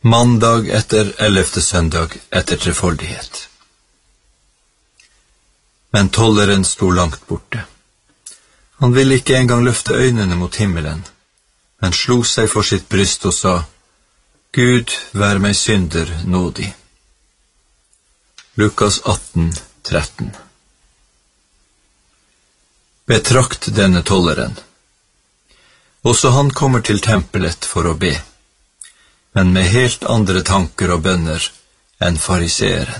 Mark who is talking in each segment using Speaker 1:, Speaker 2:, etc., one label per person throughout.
Speaker 1: Mandag etter 11. søndag etter trefoldighet. Men tolleren sto langt borte. Han ville ikke engang løfte øynene mot himmelen, men slo seg for sitt bryst og sa, Gud, vær meg synder nådig. Lukas 18, 13. Betrakt denne tolleren. Også han kommer til tempelet for å be, men med helt andre tanker og bønner enn fariseeren.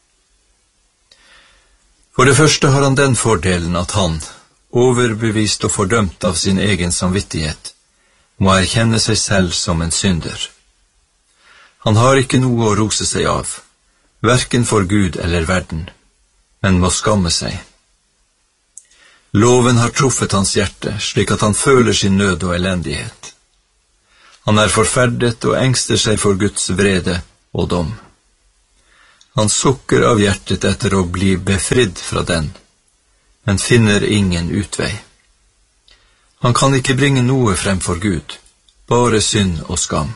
Speaker 1: For det første har han den fordelen at han, overbevist og fordømt av sin egen samvittighet, må erkjenne seg selv som en synder. Han har ikke noe å rose seg av, hverken for Gud eller verden, men må skamme seg. Loven har truffet hans hjerte, slik at han føler sin nød og elendighet. Han er forferdet og engster seg for Guds vrede og dom. Han sukker av hjertet etter å bli befridd fra den, men finner ingen utvei. Han kan ikke bringe noe frem for Gud, bare synd og skam.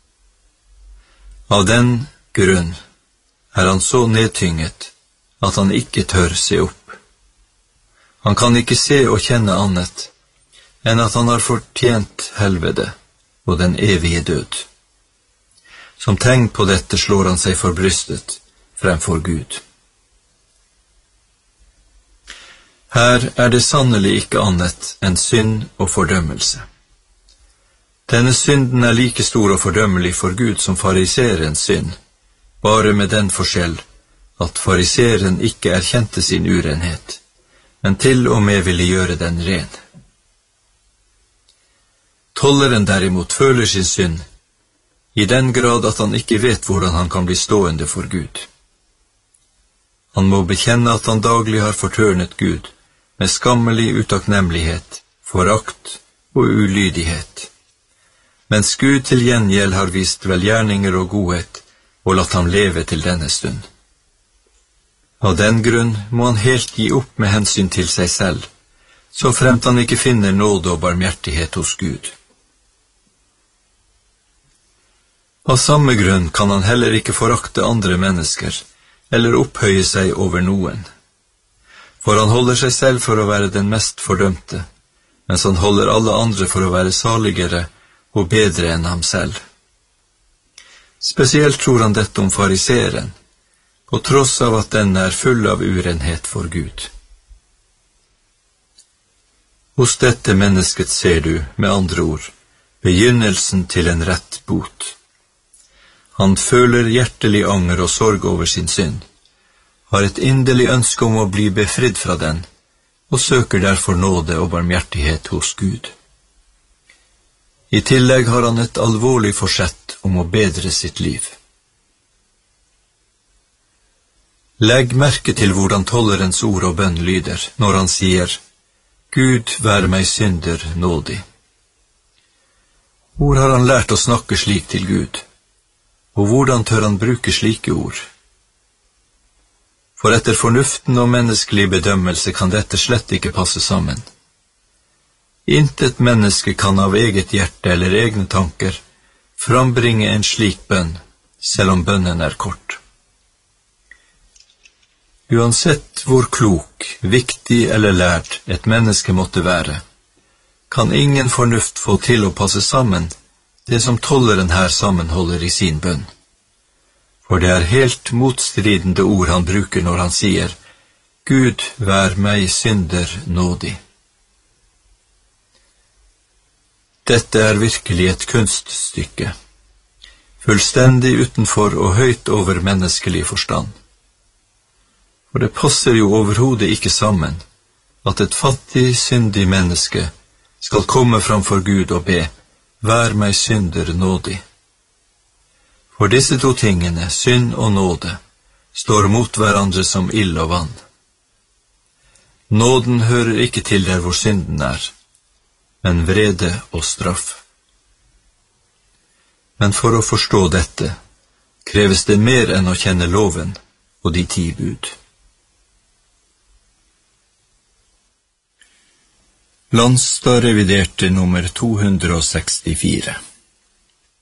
Speaker 1: Av den grunn er han så nedtynget at han ikke tør se opp. Han kan ikke se og kjenne annet enn at han har fortjent helvete og den evige død. Som tegn på dette slår han seg for brystet fremfor Gud. Her er det sannelig ikke annet enn synd og fordømmelse. Denne synden er like stor og fordømmelig for Gud som fariseerens synd, bare med den forskjell at fariseeren ikke erkjente sin urenhet, men til og med ville gjøre den ren. Tolleren derimot føler sin synd, i den grad at han ikke vet hvordan han kan bli stående for Gud. Han må bekjenne at han daglig har fortørnet Gud, med skammelig utakknemlighet, forakt og ulydighet. Mens Gud til gjengjeld har vist velgjerninger og godhet, og latt ham leve til denne stund. Av den grunn må han helt gi opp med hensyn til seg selv, så fremt han ikke finner nåde og barmhjertighet hos Gud. Av samme grunn kan han heller ikke forakte andre mennesker, eller opphøye seg over noen. For han holder seg selv for å være den mest fordømte, mens han holder alle andre for å være saligere og bedre enn ham selv. Spesielt tror han dette om fariseeren, på tross av at den er full av urenhet for Gud. Hos dette mennesket ser du, med andre ord, begynnelsen til en rett bot. Han føler hjertelig anger og sorg over sin synd, har et inderlig ønske om å bli befridd fra den, og søker derfor nåde og barmhjertighet hos Gud. I tillegg har han et alvorlig forsett om å bedre sitt liv. Legg merke til hvordan tollerens ord og bønn lyder når han sier, Gud, vær meg synder nådig. Hvor har han lært å snakke slik til Gud? Og hvordan tør han bruke slike ord? For etter fornuften og menneskelig bedømmelse kan dette slett ikke passe sammen. Intet menneske kan av eget hjerte eller egne tanker frambringe en slik bønn, selv om bønnen er kort. Uansett hvor klok, viktig eller lært et menneske måtte være, kan ingen fornuft få til å passe sammen det som tolleren her sammenholder i sin bønn. For det er helt motstridende ord han bruker når han sier, Gud, vær meg synder nådig. Dette er virkelig et kunststykke, fullstendig utenfor og høyt over menneskelig forstand. For det passer jo overhodet ikke sammen at et fattig, syndig menneske skal komme framfor Gud og be, vær meg synder nådig. For disse to tingene, synd og nåde, står mot hverandre som ild og vann. Nåden hører ikke til der hvor synden er, men vrede og straff. Men for å forstå dette, kreves det mer enn å kjenne loven og de 10 bud. Landstad reviderte nummer 264.